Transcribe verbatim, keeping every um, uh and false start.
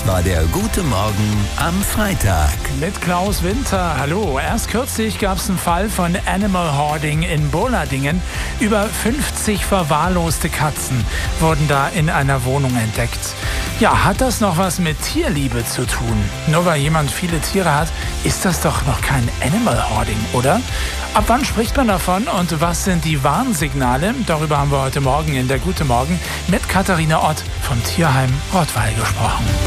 war der Gute Morgen am Freitag. Mit Klaus Winter, hallo. Erst kürzlich gab es einen Fall von Animal Hoarding in Boladingen. Über fünfzig verwahrloste Katzen wurden da in einer Wohnung entdeckt. Ja, hat das noch was mit Tierliebe zu tun? Nur weil jemand viele Tiere hat, ist das doch noch kein Animal Hoarding, oder? Ab wann spricht man davon und was sind die Warnsignale? Darüber haben wir heute Morgen in der Gute Morgen mit Katharina Ott vom Tierheim Rottweil gesprochen.